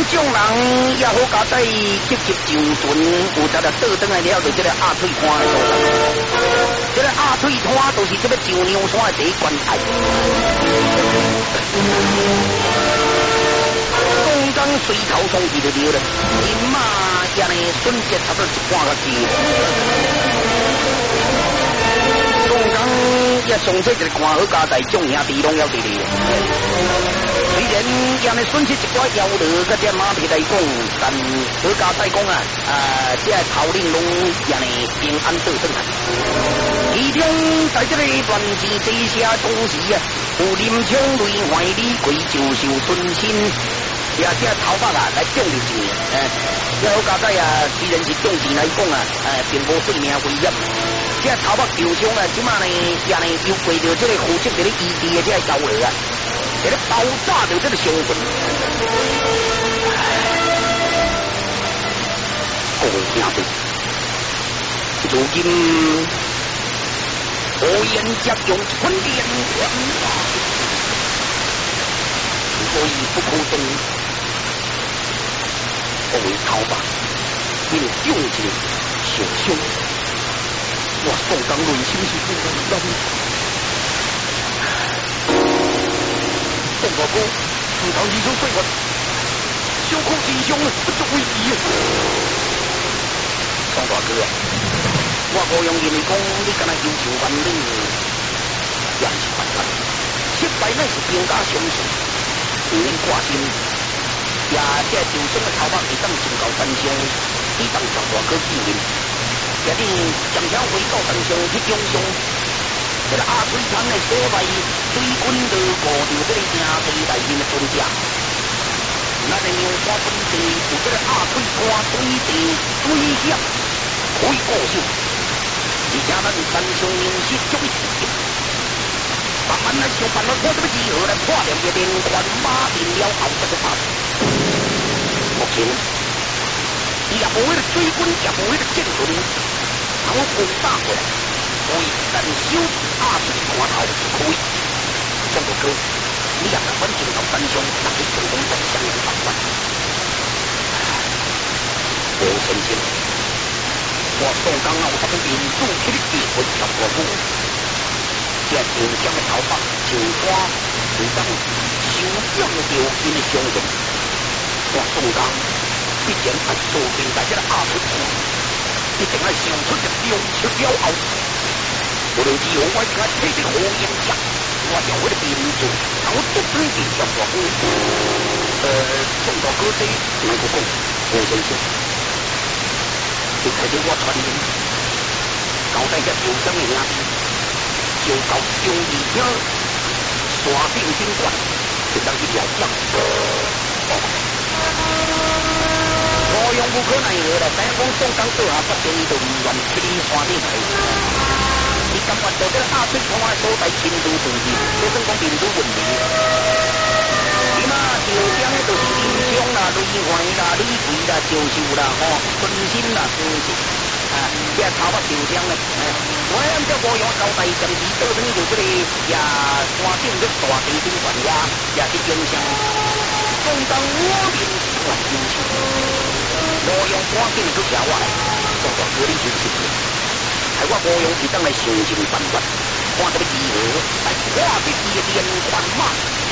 众人也好加在积极就船，有才来倒转来了，就这个鸭腿摊的所在。这个鸭腿摊就是这个上梁山的第一关隘。东江水头冲去就对了，人马也呢瞬间差不多一半个字。东江也上车一个看好家在众兄弟拢要伫哩。虽然也呢损失一寡腰落，甲这马匹来讲，但好家在讲啊，这头领拢也呢平安倒转来。其中在这个乱世地下当时啊，有林冲、雷怀、李逵、周秀、孙新，也这头发啊来种入去。这好家在啊，虽然是种地来讲啊，并无性命危险。这头发受伤啊，即马呢也呢又过着这个负责这个医治的这个高楼啊。给他爆炸的这个凶魂，各位兄弟，如今火焰将用春莲所以不可动。各位头发，因用尽受伤，我宋江内心是不能当。宋大哥，唔通二手水运，小可之中不足为奇啊！宋大哥啊，我无用言讲，你敢若要求万里，也是办法。失败乃是兵家常事，不免挂心。也这受伤的头发会当进到山上，你当宋大哥纪念。也你将条回到山上去养伤。这个鸭腿摊的所在，水军都顾着这个营地内面的船只。咱的梁山本地有这个鸭腿摊水地危险，可以过手。而且咱山上名士足以出击，慢慢来想办法看这个如何来破了这连环马面了后这个法。目前，也无迄个水军，也无迄个舰船，能够攻打过来。所以，但小鸭腿摊头就可以。宋大哥，你也慢慢进到山上，那去成功在相应办法。王先生，我宋江啊，我们民主去的机会十多步，这长江的头发就花就当修养着因的相应。我宋江必然要做明白这个鸭腿摊，一定要想出一标出了后。无论如何，我一定要替这个火焰将，我要为了民族，然后独立的向我公。宋大哥这能够讲，王先生，就睇见我传言，交代这受伤的兄弟，就到中二厅山顶宾馆，就当去疗养。我用无可奈何啦，但讲宋江倒下不便，就唔愿去你山顶来。你感觉到这个鸭腿摊的所在亲自自治，所以讲民主问题。你嘛受伤的就是林冲啦、雷怀啦、李逵啦、周秀啦、孙新啦、孙新这头发受伤的，我按照无用交代，暂时倒转就这个也山顶这大地宾馆也去影响，讲到我面出来影响，无用赶紧去写我来，我大哥你真是。害我无用是当来想尽办法，看这个如何来化这伊的连环马。